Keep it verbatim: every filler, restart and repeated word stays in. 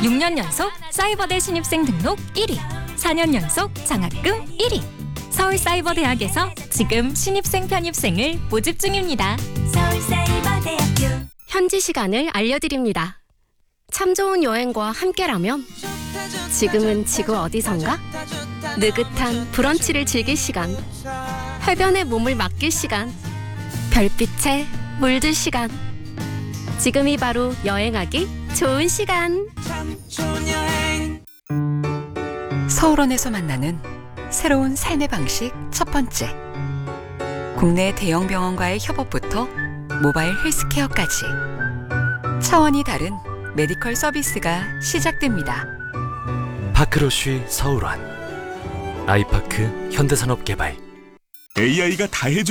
육 년 연속 사이버대 신입생 등록 일 위, 사 년 연속 장학금 일 위. 서울사이버대학에서 지금 신입생 편입생을 모집 중입니다. 서울사이버대학교. 현지 시간을 알려드립니다. 참 좋은 여행과 함께라면 지금은 지구 어디선가? 느긋한 브런치를 즐길 시간, 해변에 몸을 맡길 시간, 별빛에 물들 시간. 지금이 바로 여행하기 좋은 시간. 서울원에서 만나는 새로운 삶의 방식 첫 번째. 국내 대형 병원과의 협업부터 모바일 헬스케어까지 차원이 다른 메디컬 서비스가 시작됩니다. 파크로쉬 서울원, 아이파크 현대산업개발. 에이아이가 다 해줘.